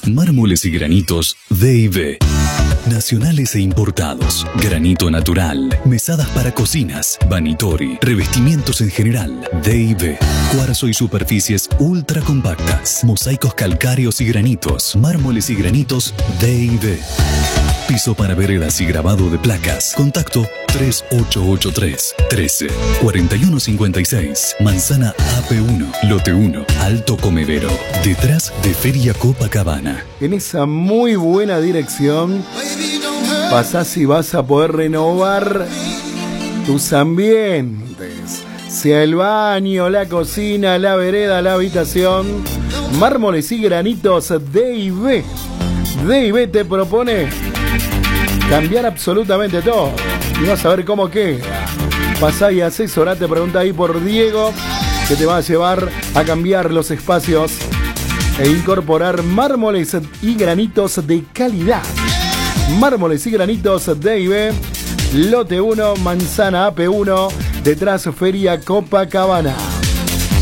Mármoles y granitos D&B. Nacionales e importados. Granito natural. Mesadas para cocinas. Vanitori. Revestimientos en general. D&B. Cuarzo y superficies ultra compactas. Mosaicos calcáreos y granitos. Mármoles y granitos D&B. Piso para veredas y grabado de placas. Contacto 3883 13 4156. Manzana AP1, Lote 1, Alto Comedero. Detrás de Feria Copacabana. En esa muy buena dirección pasás y vas a poder renovar tus ambientes. Sea el baño, la cocina, la vereda, la habitación. Mármoles y granitos D&B. D&B te propone cambiar absolutamente todo. Y vas a ver cómo queda. Pasá y asesorate, pregunta ahí por Diego, que te va a llevar a cambiar los espacios e incorporar mármoles y granitos de calidad. Mármoles y granitos D&B, Lote 1, Manzana AP1, detrás Feria Copacabana.